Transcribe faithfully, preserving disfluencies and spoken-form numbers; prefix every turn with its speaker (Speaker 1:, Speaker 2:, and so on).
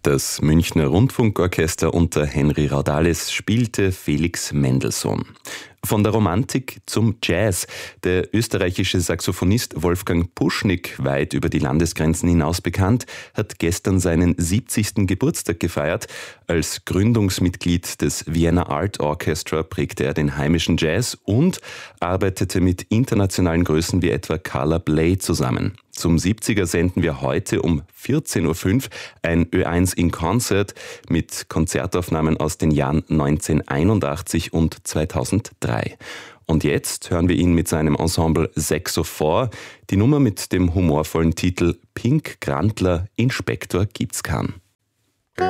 Speaker 1: Das Münchner Rundfunkorchester unter Henry Raudales spielte Felix Mendelssohn. Von der Romantik zum Jazz. Der österreichische Saxophonist Wolfgang Puschnig, weit über die Landesgrenzen hinaus bekannt, hat gestern seinen siebzigsten Geburtstag gefeiert. Als Gründungsmitglied des Vienna Art Orchestra prägte er den heimischen Jazz und arbeitete mit internationalen Größen wie etwa Carla Bley zusammen. Zum siebziger senden wir heute um vierzehn Uhr fünf ein Ö eins in Concert mit Konzertaufnahmen aus den Jahren neunzehnhunderteinundachtzig und zweitausenddrei. Und jetzt hören wir ihn mit seinem Ensemble Saxo vor, die Nummer mit dem humorvollen Titel Pink Grantler Inspektor gibt's kann.